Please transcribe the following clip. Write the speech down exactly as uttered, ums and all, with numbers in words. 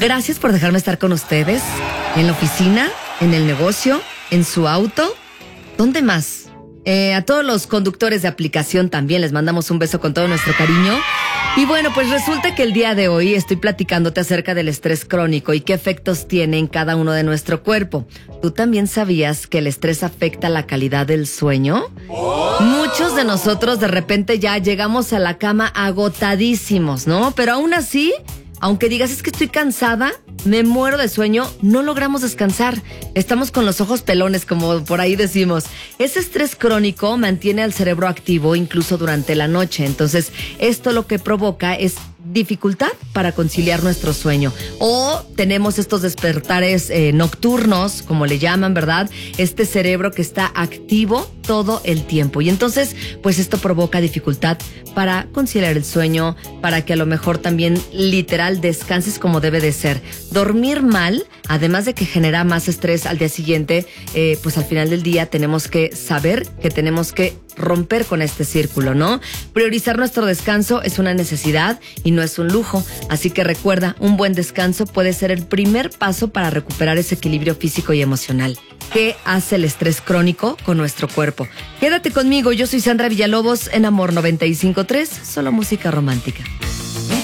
Gracias por dejarme estar con ustedes en la oficina, en el negocio, en su auto. ¿Dónde más? Eh, a todos los conductores de aplicación también les mandamos un beso con todo nuestro cariño. Y bueno, pues resulta que el día de hoy estoy platicándote acerca del estrés crónico y qué efectos tiene en cada uno de nuestro cuerpo. ¿Tú también sabías que el estrés afecta la calidad del sueño? Oh. Muchos de nosotros de repente ya llegamos a la cama agotadísimos, ¿no? Pero aún así, aunque digas es que estoy cansada, me muero de sueño, no logramos descansar. Estamos con los ojos pelones, como por ahí decimos. Ese estrés crónico mantiene al cerebro activo incluso durante la noche. Entonces, esto lo que provoca es dificultad para conciliar nuestro sueño. O tenemos estos despertares eh, nocturnos, como le llaman, ¿verdad? Este cerebro que está activo todo el tiempo. Y entonces, pues esto provoca dificultad para conciliar el sueño, para que a lo mejor también literal descanses como debe de ser. Dormir mal, además de que genera más estrés al día siguiente, eh, pues al final del día tenemos que saber que tenemos que romper con este círculo, ¿no? Priorizar nuestro descanso es una necesidad y no es un lujo. Así que recuerda, un buen descanso puede ser el primer paso para recuperar ese equilibrio físico y emocional. ¿Qué hace el estrés crónico con nuestro cuerpo? Quédate conmigo, yo soy Sandra Villalobos en Amor noventa y cinco punto tres, solo música romántica.